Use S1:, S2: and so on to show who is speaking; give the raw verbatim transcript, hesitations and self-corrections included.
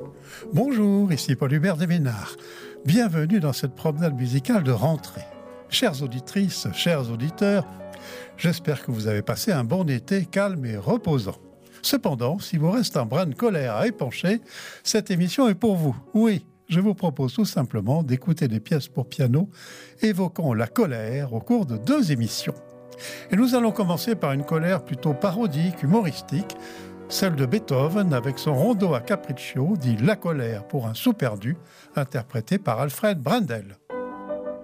S1: Bonjour, ici Paul Hubert Desménard. Bienvenue dans cette promenade musicale de rentrée. Chères auditrices, chers auditeurs, j'espère que vous avez passé un bon été calme et reposant. Cependant, s'il vous reste un brin de colère à épancher, cette émission est pour vous. Oui, je vous propose tout simplement d'écouter des pièces pour piano évoquant la colère au cours de deux émissions. Et nous allons commencer par une colère plutôt parodique, humoristique, celle de Beethoven avec son rondo a capriccio dit La colère pour un sou perdu, interprété par Alfred Brendel.